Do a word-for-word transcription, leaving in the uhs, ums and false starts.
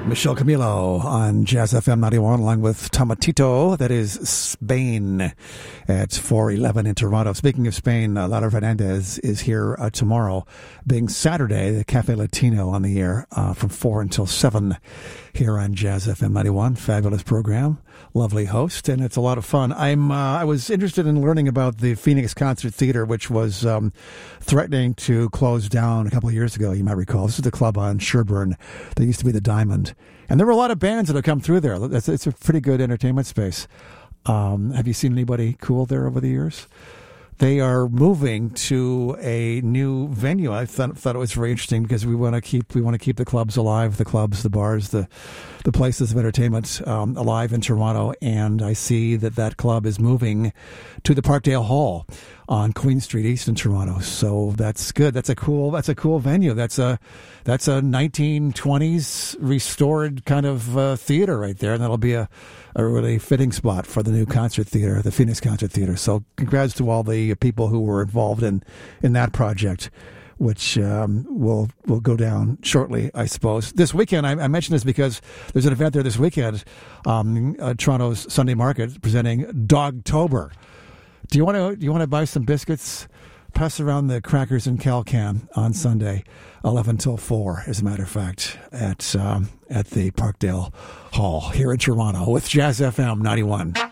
Michelle Camilo on Jazz F M ninety-one, along with Tomatito. That is Spain at four eleven in Toronto. Speaking of Spain, uh, Lara Fernandez is here uh, tomorrow, being Saturday, the Cafe Latino on the air uh, from four until seven here on Jazz F M ninety-one. Fabulous program, lovely host, and it's a lot of fun. I'm uh, I was interested in learning about the Phoenix Concert Theater, which was um, threatening to close down a couple of years ago. You might recall, this is the club on Sherbourne. They used to be the Diamond, and there were a lot of bands that have come through there. It's, it's a pretty good entertainment space. Um, have you seen anybody cool there over the years? They are moving to a new venue. I thought, thought it was very interesting because we want to keep we want to keep the clubs alive, the clubs, the bars, the the places of entertainment um, alive in Toronto. And I see that that club is moving to the Parkdale Hall on Queen Street East in Toronto. So that's good. That's a cool. That's a cool venue. That's a that's a nineteen twenties restored kind of uh, theater right there, and that'll be a. a really fitting spot for the new concert theater, the Phoenix Concert Theater. So congrats to all the people who were involved in, in that project, which um, will will go down shortly, I suppose. This weekend, I, I mentioned this because there's an event there this weekend, um, uh, Toronto's Sunday Market, presenting Dogtober. Do you want to do you want to buy some biscuits? Pass around the crackers and Cal-Can on Sunday, eleven till four, as a matter of fact, at um, at the Parkdale Hall here in Toronto with Jazz F M ninety-one.